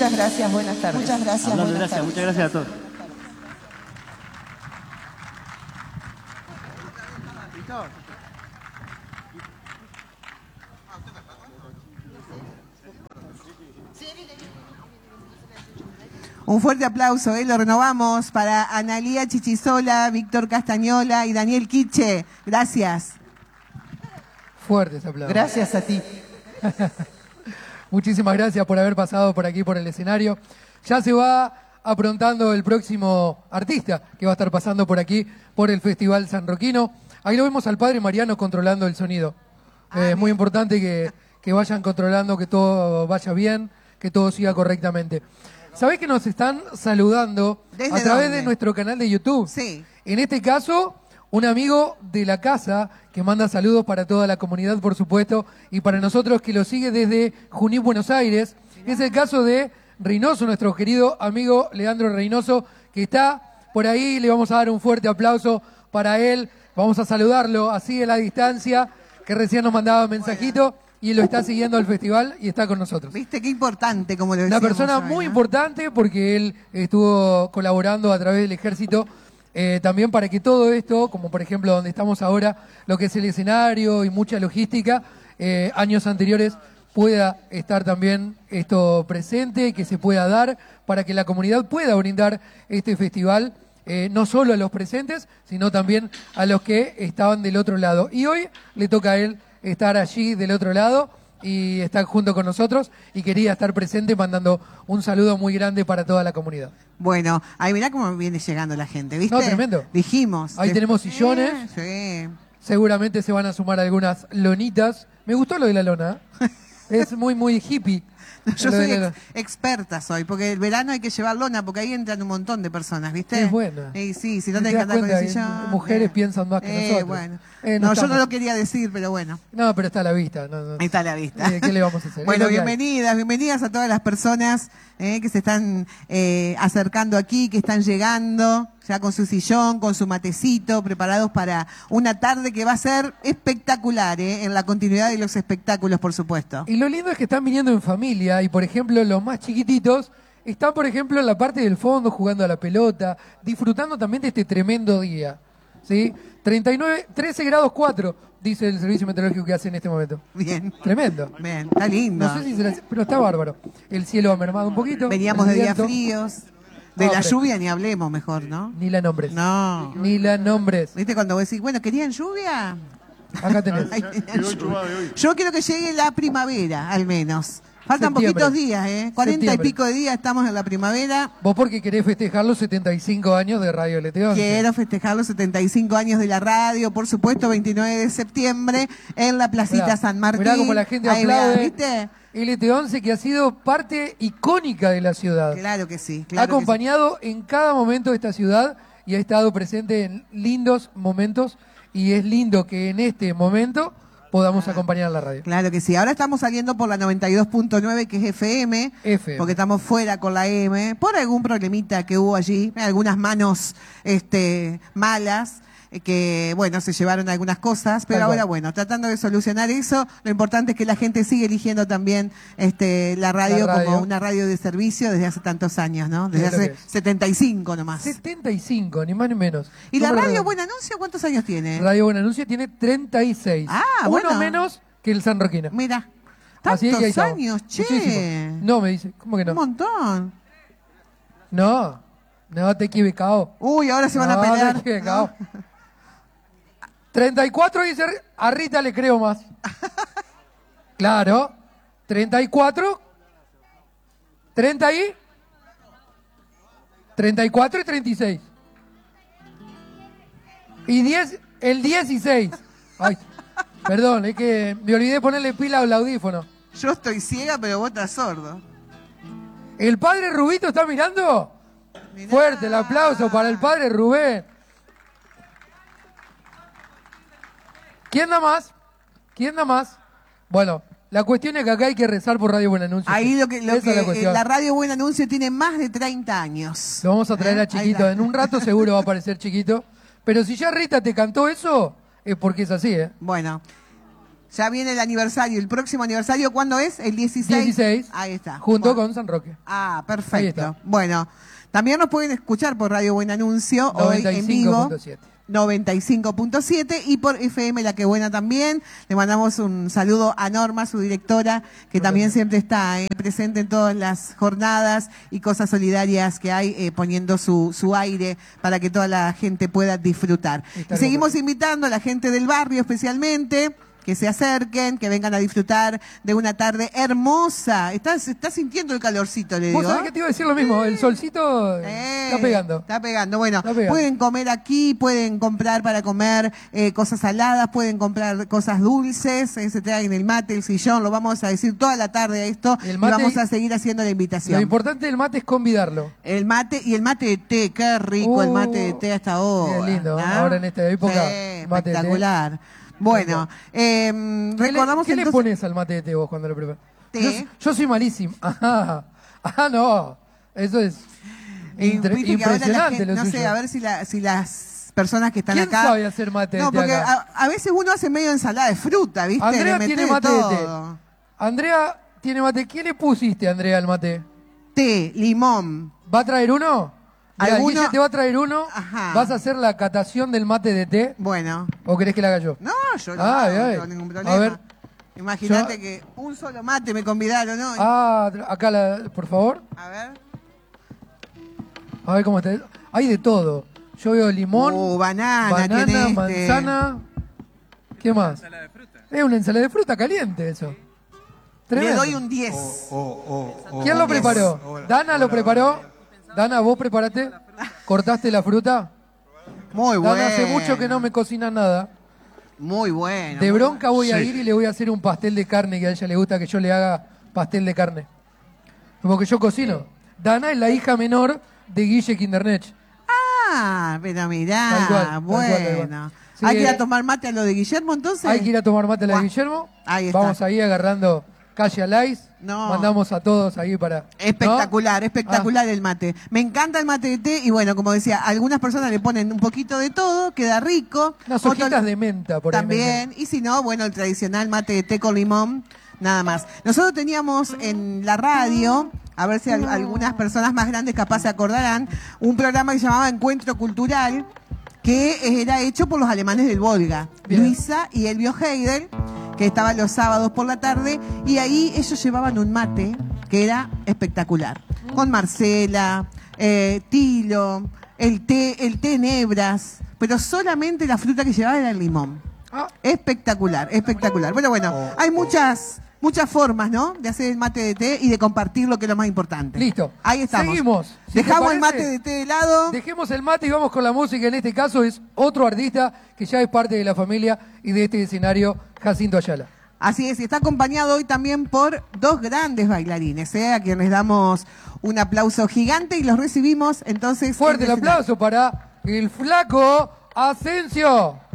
Muchas gracias, buenas tardes. Muchas gracias, buenas tardes. Muchas gracias a todos. Un fuerte aplauso, lo renovamos para Analía Chichisola, Víctor Castañola y Daniel Quiche. Gracias. Fuerte ese aplauso. Gracias a ti. Muchísimas gracias por haber pasado por aquí, por el escenario. Ya se va aprontando el próximo artista que va a estar pasando por aquí, por el Festival Sanroquino. Ahí lo vemos al padre Mariano controlando el sonido. Es muy importante que vayan controlando, que todo vaya bien, que todo siga correctamente. ¿Sabés que nos están saludando a través de nuestro canal de YouTube? Sí. En este caso, un amigo de la casa que manda saludos para toda la comunidad, por supuesto, y para nosotros que lo sigue desde Junín, Buenos Aires. Es el caso de Reynoso, nuestro querido amigo Leandro Reynoso, que está por ahí. Le vamos a dar un fuerte aplauso para él. Vamos a saludarlo así a la distancia, que recién nos mandaba un mensajito. Y él lo está siguiendo al festival y está con nosotros. Viste qué importante, como lo decíamos. Una persona hoy, muy ¿no? importante porque él estuvo colaborando a través del ejército también para que todo esto, como por ejemplo donde estamos ahora, lo que es el escenario y mucha logística, años anteriores pueda estar también esto presente, que se pueda dar para que la comunidad pueda brindar este festival. No solo a los presentes, sino también a los que estaban del otro lado. Y hoy le toca a él estar allí del otro lado y estar junto con nosotros y quería estar presente mandando un saludo muy grande para toda la comunidad. Bueno, ahí mirá cómo viene llegando la gente, ¿viste? No, tremendo. Dijimos. Ahí tenemos sillones. Sí. Seguramente se van a sumar algunas lonitas. Me gustó lo de la lona. Es muy, muy hippie. Yo soy experta porque el verano hay que llevar lona, porque ahí entran un montón de personas, ¿viste? Es buena. Sí, si no ¿Te tenés que das andar con cuenta? el sillón. Mujeres piensan más que nosotros. Bueno. No, yo no lo quería decir, pero bueno. No, pero está a la vista. No. Está a la vista. ¿Qué le vamos a hacer? Bueno, bienvenidas a todas las personas que se están acercando aquí, que están llegando ya con su sillón, con su matecito, preparados para una tarde que va a ser espectacular, en la continuidad de los espectáculos, por supuesto. Y lo lindo es que están viniendo en familia y, por ejemplo, los más chiquititos están, por ejemplo, en la parte del fondo jugando a la pelota, disfrutando también de este tremendo día. ¿Sí? 13 grados 4, dice el servicio meteorológico que hace en este momento. Bien. Tremendo. Bien, está lindo. No sé si será, pero está bárbaro. El cielo ha mermado un poquito. Veníamos de días viento. fríos. De la lluvia ni hablemos mejor, ¿no? Ni la nombres. No. Ni la nombres. ¿Viste cuando vos decís, bueno, ¿querían lluvia? Acá tenés. Yo quiero que llegue la primavera, al menos. Faltan Septiembre. poquitos días, 40 Septiembre. y pico de días estamos en la primavera. Vos porque querés festejar los 75 años de Radio LT11. Quiero festejar los 75 años de la radio, por supuesto, 29 de septiembre, en la Placita Mirá, San Martín. Mirá como la gente Ahí aplaude. ¿viste? LT11 que ha sido parte icónica de la ciudad. Claro que sí. Ha acompañado en cada momento de esta ciudad y ha estado presente en lindos momentos y es lindo que en este momento podamos acompañar a la radio. Claro que sí. Ahora estamos saliendo por la 92.9, que es FM, porque estamos fuera con la M, por algún problemita que hubo allí, algunas manos malas, que, bueno, se llevaron algunas cosas, pero ahora, bueno, tratando de solucionar eso, lo importante es que la gente sigue eligiendo también la radio como una radio de servicio desde hace tantos años, ¿no? Desde hace 75 nomás. 75, ni más ni menos. ¿Y la radio Buen Anuncio cuántos años tiene? Radio Buen Anuncio tiene 36. Ah, Uno menos que el San Roquino. Mira, Así es que ahí tantos estamos. años, che. Muchísimo. No, me dice, ¿cómo que no? Un montón. No, te he equivocado. Uy, ahora se van a pelear. Te he equivocado. 34 dice, a Rita le creo más. Claro, 34, 34 y 36. Y 10, el 16. Ay, perdón, es que me olvidé ponerle pila al audífono. Yo estoy ciega, pero vos estás sordo. ¿El padre Rubito está mirando? Mirá. Fuerte el aplauso para el padre Rubén. ¿Quién da más? ¿Quién da más? Bueno, la cuestión es que acá hay que rezar por Radio Buen Anuncio. Ahí la Radio Buen Anuncio tiene más de 30 años. Lo vamos a traer a Chiquito. En un rato seguro va a aparecer Chiquito. Pero si ya Rita te cantó eso, es porque es así, ¿eh? Bueno, Ya viene el aniversario, el próximo aniversario, ¿cuándo es? El 16. 16. Ahí está. Junto con San Roque. Ah, perfecto. Bueno, también nos pueden escuchar por Radio Buen Anuncio, hoy en vivo. 95.7 y por FM La Que Buena también. Le mandamos un saludo a Norma, su directora, que también siempre está presente en todas las jornadas y cosas solidarias que hay, poniendo su aire para que toda la gente pueda disfrutar. Y seguimos invitando a la gente del barrio especialmente, que se acerquen, que vengan a disfrutar de una tarde hermosa. Está sintiendo el calorcito, le digo. ¿Vos sabés que te iba a decir lo mismo? El solcito está pegando. Está pegando. Bueno, pueden comer aquí, pueden comprar para comer cosas saladas, pueden comprar cosas dulces, se traen el mate, el sillón, lo vamos a decir toda la tarde a esto y vamos a seguir haciendo la invitación. Lo importante del mate es convidarlo. El mate y el mate de té, qué rico el mate de té hasta ahora. Qué lindo, ¿no? Ahora en esta época. Mate espectacular. Bueno, recordamos ¿Qué le pones al mate de té vos cuando lo preparas? Té. Yo soy malísimo. No. Eso es impresionante. No sé, a ver si las personas que están ¿Quién acá... sabe hacer mate de té? No, porque acá? A veces uno hace medio ensalada de fruta, ¿viste? Andrea tiene mate de té. Andrea tiene mate. ¿Qué le pusiste, Andrea, al mate? Té, limón. ¿Va a traer uno? Guille te va a traer uno. Ajá. ¿Vas a hacer la catación del mate de té? Bueno. ¿O querés que la haga yo? No, yo no tengo ningún problema. A ver. Imagínate que un solo mate me convidaron, ¿no? Acá, por favor. A ver. A ver cómo está. Hay de todo. Yo veo limón, banana, manzana. ¿Qué más? Ensalada de fruta. Es una ensalada de fruta caliente eso. Tremendo. Le doy un 10. ¿Quién lo preparó? ¿Dana lo preparó? Dana, ¿vos preparaste? ¿Cortaste la fruta? Muy bueno. Dana, hace mucho que no me cocina nada. Muy bueno. De bronca voy a ir y le voy a hacer un pastel de carne, que a ella le gusta que yo le haga pastel de carne. Porque yo cocino. Dana es la hija menor de Guille Kindernech. Ah, pero mirá, bueno. Sí, ¿Hay que ir a tomar mate a lo de Guillermo entonces? Hay que ir a tomar mate a lo de Guillermo. Ahí está. Vamos ahí agarrando calle Alais. Mandamos a todos ahí para... Espectacular, espectacular el mate. Me encanta el mate de té y bueno, como decía, algunas personas le ponen un poquito de todo, queda rico. Unas hojitas de menta por ahí. También, y si no, bueno, el tradicional mate de té con limón, nada más. Nosotros teníamos en la radio, a ver si algunas personas más grandes capaz se acordarán, un programa que se llamaba Encuentro Cultural, que era hecho por los alemanes del Volga, Luisa y Elvio Heidel, que estaban los sábados por la tarde, y ahí ellos llevaban un mate que era espectacular, con Marcela, Tilo, el té nebras, pero solamente la fruta que llevaba era el limón. Espectacular, espectacular. Bueno, hay muchas formas, ¿no?, de hacer el mate de té y de compartirlo, que es lo más importante. Listo. Ahí estamos. Seguimos. Dejamos el mate de té de lado. Dejemos el mate y vamos con la música. En este caso es otro artista que ya es parte de la familia y de este escenario, Jacinto Ayala. Así es, y está acompañado hoy también por dos grandes bailarines, a quienes damos un aplauso gigante y los recibimos entonces. Fuerte el aplauso para el flaco Asensio.